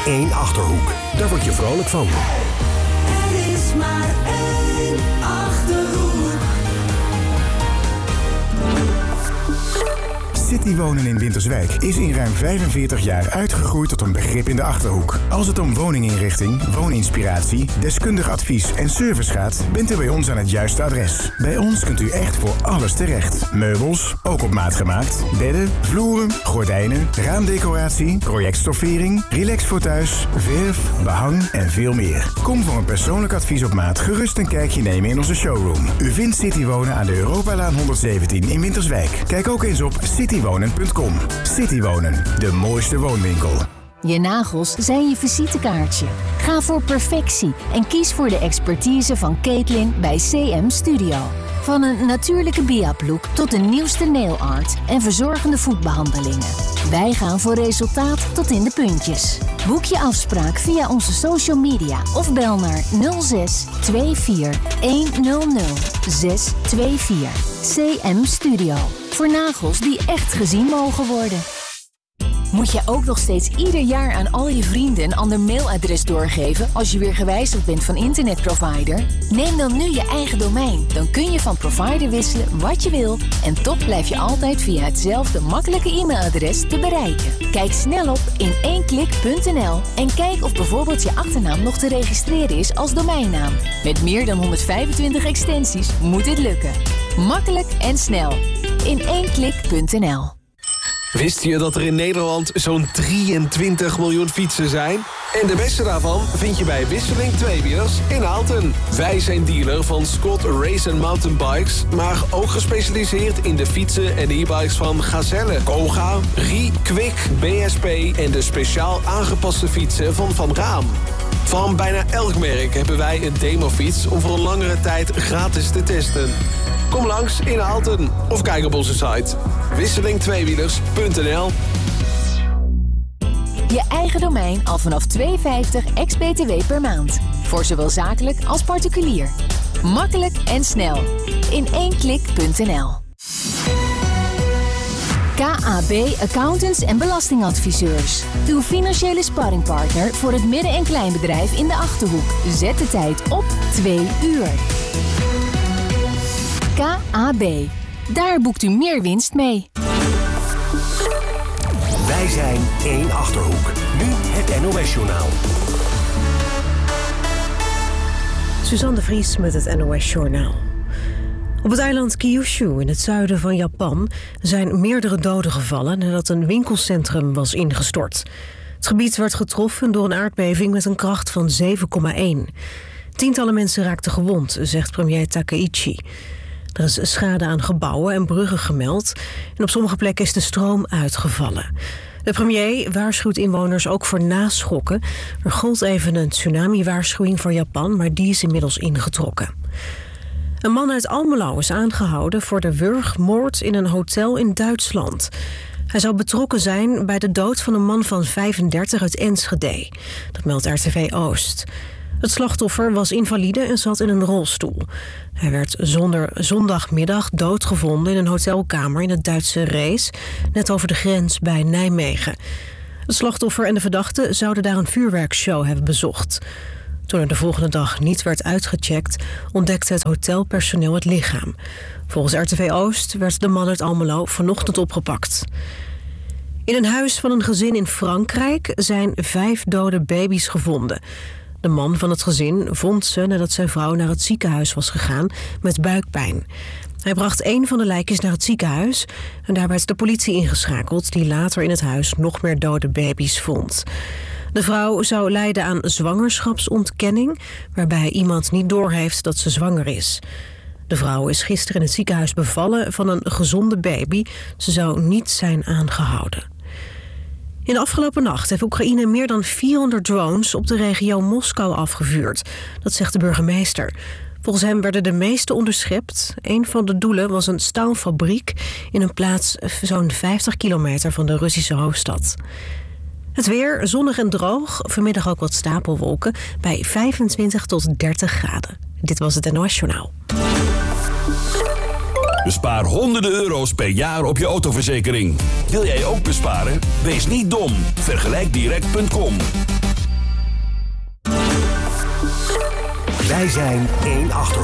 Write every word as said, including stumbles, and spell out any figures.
één Achterhoek. Daar word je vrolijk van. Er is maar één Achterhoek. Citywonen in Winterswijk is in ruim vijfenveertig jaar uitgegroeid tot een begrip in de Achterhoek. Als het om woninginrichting, wooninspiratie, deskundig advies en service gaat, bent u bij ons aan het juiste adres. Bij ons kunt u echt voor alles terecht. Meubels, ook op maat gemaakt, bedden, vloeren, gordijnen, raamdecoratie, projectstoffering, relax voor thuis, verf, behang en veel meer. Kom voor een persoonlijk advies op maat gerust een kijkje nemen in onze showroom. U vindt Citywonen aan de Europalaan honderdzeventien in Winterswijk. Kijk ook eens op citywonen punt com. Citywonen, de mooiste woonwinkel. Je nagels zijn je visitekaartje. Ga voor perfectie en kies voor de expertise van Caitlin bij C M Studio. Van een natuurlijke B I A-look tot de nieuwste nail art en verzorgende voetbehandelingen. Wij gaan voor resultaat tot in de puntjes. Boek je afspraak via onze social media of bel naar nul zes twee vier een nul nul zes twee vier. C M Studio. Voor nagels die echt gezien mogen worden. Moet je ook nog steeds ieder jaar aan al je vrienden een ander mailadres doorgeven als je weer gewijzigd bent van internetprovider? Neem dan nu je eigen domein. Dan kun je van provider wisselen wat je wil en toch blijf je altijd via hetzelfde makkelijke e-mailadres te bereiken. Kijk snel op in één klik punt n l en kijk of bijvoorbeeld je achternaam nog te registreren is als domeinnaam. Met meer dan honderdvijfentwintig extensies moet dit lukken. Makkelijk en snel. in één klik punt n l. Wist je dat er in Nederland zo'n drieëntwintig miljoen fietsen zijn? En de beste daarvan vind je bij Wisseling Tweewielers in Aalten. Wij zijn dealer van Scott Race and Mountain Bikes, maar ook gespecialiseerd in de fietsen en e-bikes van Gazelle, Koga, Rie, Kwik, B S P en de speciaal aangepaste fietsen van Van Raam. Van bijna elk merk hebben wij een demofiets om voor een langere tijd gratis te testen. Kom langs in Aalten of kijk op onze site wisseling tweewielers punt n l. Je eigen domein al vanaf twee euro vijftig ex-B T W per maand. Voor zowel zakelijk als particulier. Makkelijk en snel. in één klik punt n l. K A B Accountants en Belastingadviseurs. Uw financiële sparringpartner voor het midden- en kleinbedrijf in de Achterhoek. Zet de tijd op twee uur. K A B. Daar boekt u meer winst mee. Wij zijn één Achterhoek. Nu het N O S-journaal. Suzanne de Vries met het N O S-journaal. Op het eiland Kyushu in het zuiden van Japan zijn meerdere doden gevallen nadat een winkelcentrum was ingestort. Het gebied werd getroffen door een aardbeving met een kracht van zeven komma één. Tientallen mensen raakten gewond, zegt premier Takaichi. Er is schade aan gebouwen en bruggen gemeld en op sommige plekken is de stroom uitgevallen. De premier waarschuwt inwoners ook voor naschokken. Er gold even een tsunami-waarschuwing voor Japan, maar die is inmiddels ingetrokken. Een man uit Almelo is aangehouden voor de wurgmoord in een hotel in Duitsland. Hij zou betrokken zijn bij de dood van een man van vijfendertig uit Enschede. Dat meldt R T V Oost. Het slachtoffer was invalide en zat in een rolstoel. Hij werd zonder zondagmiddag doodgevonden in een hotelkamer in het Duitse Rees, net over de grens bij Nijmegen. Het slachtoffer en de verdachte zouden daar een vuurwerkshow hebben bezocht. Toen er de volgende dag niet werd uitgecheckt, ontdekte het hotelpersoneel het lichaam. Volgens R T V Oost werd de man uit Almelo vanochtend opgepakt. In een huis van een gezin in Frankrijk zijn vijf dode baby's gevonden. De man van het gezin vond ze nadat zijn vrouw naar het ziekenhuis was gegaan met buikpijn. Hij bracht één van de lijkjes naar het ziekenhuis en daar werd de politie ingeschakeld die later in het huis nog meer dode baby's vond. De vrouw zou lijden aan zwangerschapsontkenning, waarbij iemand niet doorheeft dat ze zwanger is. De vrouw is gisteren in het ziekenhuis bevallen van een gezonde baby. Ze zou niet zijn aangehouden. In de afgelopen nacht heeft Oekraïne meer dan vierhonderd drones op de regio Moskou afgevuurd. Dat zegt de burgemeester. Volgens hem werden de meeste onderschept. Een van de doelen was een staalfabriek in een plaats zo'n vijftig kilometer van de Russische hoofdstad. Het weer, zonnig en droog. Vanmiddag ook wat stapelwolken bij vijfentwintig tot dertig graden. Dit was het N O S-journaal. Bespaar honderden euro's per jaar op je autoverzekering. Wil jij ook besparen? Wees niet dom. Vergelijkdirect punt com. Wij zijn één Achterhoek.